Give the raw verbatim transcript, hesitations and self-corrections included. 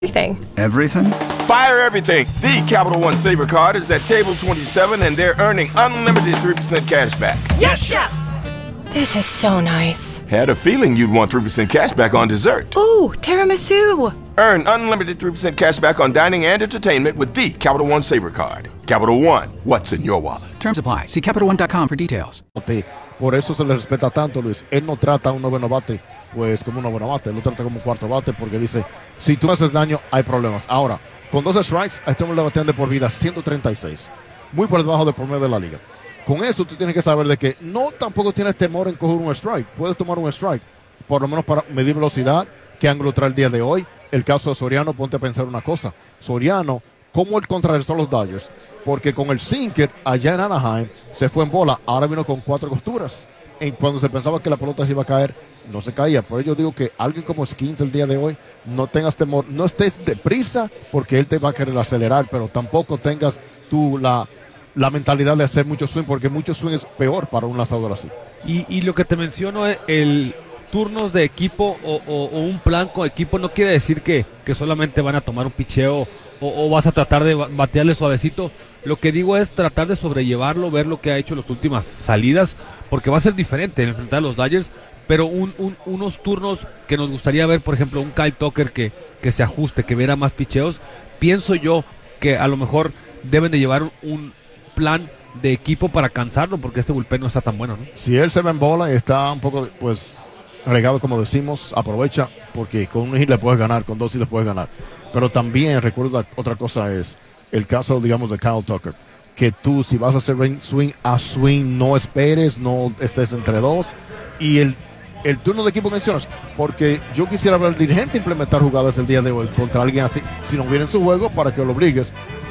Everything. Everything? Fire everything. The Capital One Saver card is at table twenty-seven and they're earning unlimited three percent cash back. Yes, Chef! This is so nice. Had a feeling you'd want three percent cash back on dessert. Ooh, tiramisu! Earn unlimited three percent cash back on dining and entertainment with the Capital One Saver card. Capital One, what's in your wallet? Terms apply. See Capital One dot com for details. Por eso se le respeta tanto, Luis. Él no trata a un noveno bate pues como un noveno bate, él lo trata como un cuarto bate porque dice, si tú haces daño, hay problemas. Ahora, con doce strikes, a este hombre le batean de por vida ciento treinta y seis. Muy por debajo del promedio de la liga. Con eso tú tienes que saber de que no tampoco tienes temor en coger un strike. Puedes tomar un strike, por lo menos para medir velocidad, qué ángulo trae el día de hoy. El caso de Soriano, ponte a pensar una cosa. Soriano, ¿cómo él contrarrestó a los Dodgers? Porque con el sinker allá en Anaheim se fue en bola, ahora vino con cuatro costuras. Y cuando se pensaba que la pelota se iba a caer, no se caía. Por ello digo que alguien como Skins el día de hoy, no tengas temor, no estés deprisa porque él te va a querer acelerar, pero tampoco tengas tú la, la mentalidad de hacer mucho swing, porque mucho swing es peor para un lanzador así. Y, y lo que te menciono, el turnos de equipo o, o, o un plan con equipo no quiere decir que, que solamente van a tomar un picheo o, o vas a tratar de batearle suavecito. Lo que digo es tratar de sobrellevarlo, ver lo que ha hecho en las últimas salidas, porque va a ser diferente en enfrentar a los Dodgers, pero un, un, unos turnos que nos gustaría ver, por ejemplo, un Kyle Tucker que, que se ajuste, que viera más picheos. Pienso yo que a lo mejor deben de llevar un, un plan de equipo para cansarlo, porque este bullpen no está tan bueno, ¿no? Si él se va en bola y está un poco, pues, regado, como decimos, aprovecha, porque con un hit le puedes ganar, con dos hits le puedes ganar. Pero también, recuerda, otra cosa es el caso, digamos, de Kyle Tucker, que tú, si vas a hacer swing a swing, no esperes, no estés entre dos. Y el, el turno de equipo mencionas, porque yo quisiera ver al dirigente implementar jugadas el día de hoy contra alguien así, si no viene en su juego, para que lo obligues